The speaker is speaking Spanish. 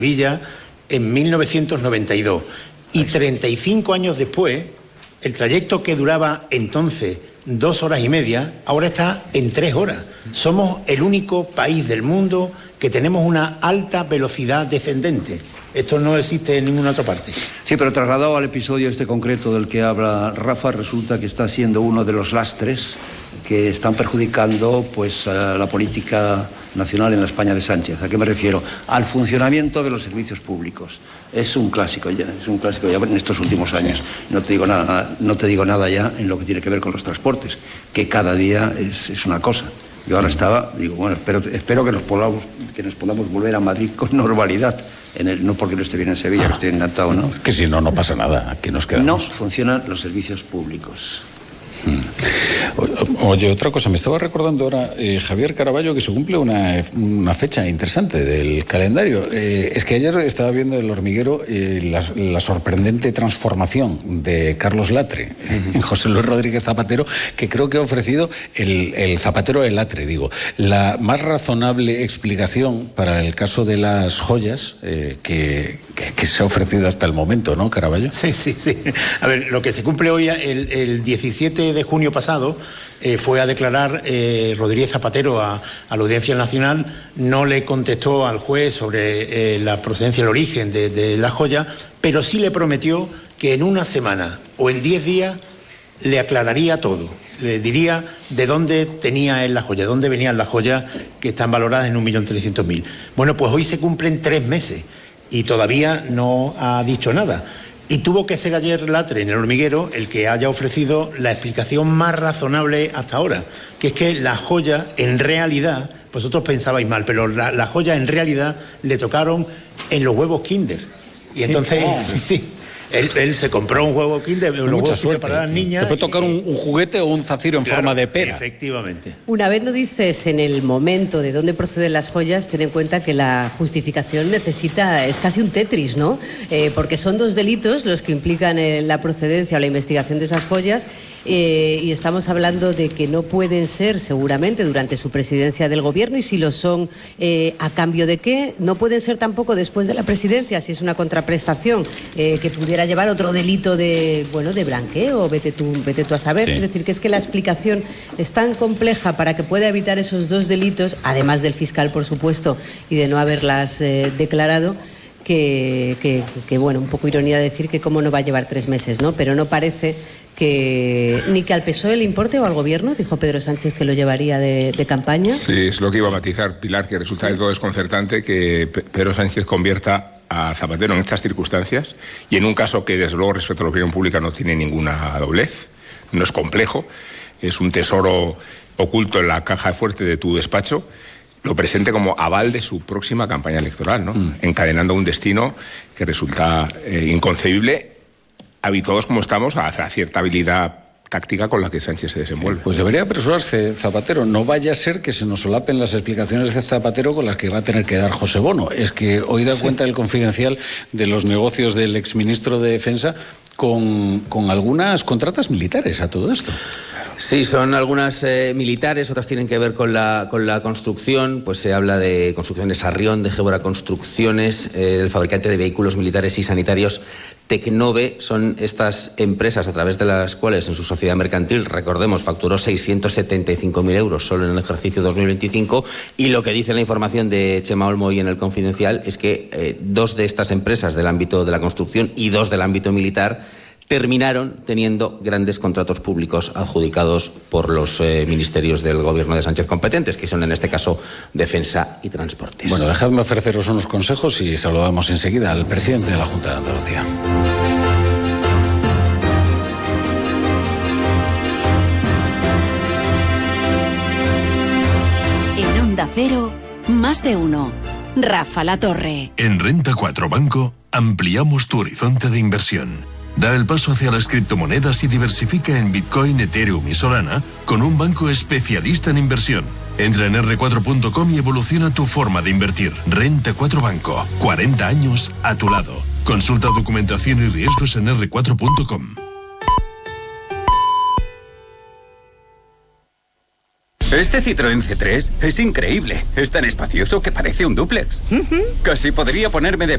Villa en 1992 y 35 años después, el trayecto que duraba entonces 2 horas y media, ahora está en 3 horas. Somos el único país del mundo que tenemos una alta velocidad descendente. Esto no existe en ninguna otra parte. Sí, pero trasladado al episodio este concreto del que habla Rafa, resulta que está siendo uno de los lastres que están perjudicando pues la política nacional en la España de Sánchez. ¿A qué me refiero? Al funcionamiento de los servicios públicos. Es un clásico ya en estos últimos años. No te digo nada ya en lo que tiene que ver con los transportes, que cada día es una cosa. Yo ahora digo, bueno, espero que nos podamos volver a Madrid con normalidad. No porque no esté bien en Sevilla, que estoy encantado, ¿no? Que si no pasa nada, aquí nos quedamos. No funcionan los servicios públicos. Oye, otra cosa, me estaba recordando ahora Javier Caraballo, que se cumple una fecha interesante del calendario. Es que ayer estaba viendo El Hormiguero la sorprendente transformación de Carlos Latre en José Luis Rodríguez Zapatero, que creo que ha ofrecido el Zapatero de Latre, la más razonable explicación para el caso de las joyas que se ha ofrecido hasta el momento, ¿no, Caraballo? Sí. A ver, lo que se cumple hoy, el 17 de junio pasado, fue a declarar Rodríguez Zapatero a la Audiencia Nacional. No le contestó al juez sobre la procedencia y el origen de la joya, pero sí le prometió que en una semana o en 10 días le aclararía todo. Le diría de dónde tenía él la joya, de dónde venían las joyas que están valoradas en 1.300.000. Bueno, pues hoy se cumplen 3 meses y todavía no ha dicho nada. Y tuvo que ser ayer Latre, en El Hormiguero, el que haya ofrecido la explicación más razonable hasta ahora, que es que la joya, en realidad, vosotros pensabais mal, pero la joya en realidad le tocaron en los huevos Kinder. Y entonces, sí. Él se compró un huevo Kinder, los huevos Kinder para las niñas. Te puede tocar un juguete o un zafiro en forma de pera. Efectivamente. Una vez no dices en el momento de dónde proceden las joyas, ten en cuenta que la justificación es casi un Tetris, ¿no? Porque son 2 delitos los que implican la procedencia o la investigación de esas joyas, y estamos hablando de que no pueden ser seguramente durante su presidencia del gobierno, y si lo son, ¿a cambio de qué? No pueden ser tampoco después de la presidencia, si es una contraprestación que pudiera llevar otro delito de blanqueo, vete tú a saber. Sí. Es decir, que es que la explicación es tan compleja para que pueda evitar esos 2 delitos, además del fiscal, por supuesto, y de no haberlas declarado, que un poco ironía decir que cómo no va a llevar 3 meses, ¿no? Pero no parece ni que al PSOE le importe, o al gobierno. Dijo Pedro Sánchez que lo llevaría de campaña. Sí, es lo que iba a matizar, Pilar, que resulta de todo desconcertante que Pedro Sánchez convierta a Zapatero en estas circunstancias, y en un caso que desde luego respecto a la opinión pública no tiene ninguna doblez, no es complejo, es un tesoro oculto en la caja fuerte de tu despacho, lo presente como aval de su próxima campaña electoral, ¿no? Encadenando un destino que resulta inconcebible, habituados como estamos a la cierta habilidad táctica con la que Sánchez se desenvuelve. Pues debería apresurarse Zapatero. No vaya a ser que se nos solapen las explicaciones de Zapatero con las que va a tener que dar José Bono. Es que hoy da cuenta el Confidencial de los negocios del exministro de Defensa con algunas contratas militares a todo esto. Sí, son algunas militares, otras tienen que ver con la construcción. Pues se habla de Construcciones Sarrión, de Gébora Construcciones, del fabricante de vehículos militares y sanitarios Tecnove. Son estas empresas a través de las cuales en su sociedad mercantil, recordemos, facturó 675.000 euros solo en el ejercicio 2025, y lo que dice la información de Chema Olmo y en el Confidencial es que 2 de estas empresas del ámbito de la construcción y 2 del ámbito militar terminaron teniendo grandes contratos públicos adjudicados por los ministerios del gobierno de Sánchez competentes, que son en este caso Defensa y Transportes. Bueno, dejadme ofreceros unos consejos y saludamos enseguida al presidente de la Junta de Andalucía. En Onda Cero, más de uno. Rafa La Torre. En Renta 4 Banco ampliamos tu horizonte de inversión. Da el paso hacia las criptomonedas y diversifica en Bitcoin, Ethereum y Solana con un banco especialista en inversión. Entra en r4.com y evoluciona tu forma de invertir. Renta 4 Banco, 40 años a tu lado. Consulta documentación y riesgos en r4.com. Este Citroën C3 es increíble. Es tan espacioso que parece un dúplex. Casi podría ponerme de